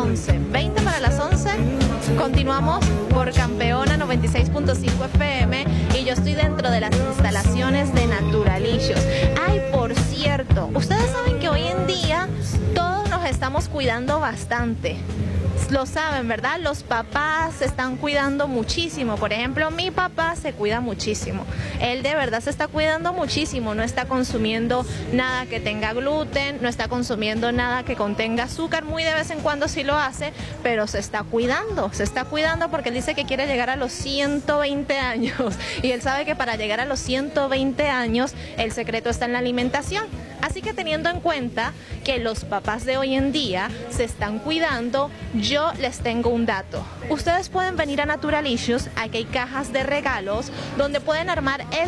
11. 20 para las 11. Continuamos por Campeona 96.5 FM y yo estoy dentro de las instalaciones de Naturalicious. Ay, por cierto, ustedes saben que hoy en día todos nos estamos cuidando bastante. Lo saben, ¿verdad? Los papás se están cuidando muchísimo. Por ejemplo, mi papá se cuida muchísimo. Él de verdad se está cuidando muchísimo. No está consumiendo nada que tenga gluten, no está consumiendo nada que contenga azúcar. Muy de vez en cuando sí lo hace, pero se está cuidando. Se está cuidando porque él dice que quiere llegar a los 120 años. Y él sabe que para llegar a los 120 años, el secreto está en la alimentación. Así que teniendo en cuenta que los papás de hoy en día se están cuidando, yo les tengo un dato. Ustedes pueden venir a Naturalicious, aquí hay cajas de regalos donde pueden armar el